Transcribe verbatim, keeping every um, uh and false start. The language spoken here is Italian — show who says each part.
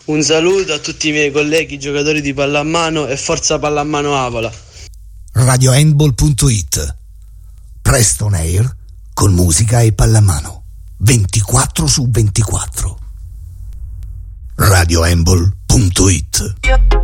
Speaker 1: Un saluto a tutti i miei colleghi giocatori di pallamano e forza pallamano Avola.
Speaker 2: radiohandball punto it. Presto on air con musica e pallamano ventiquattro su ventiquattro. radiohandball punto it.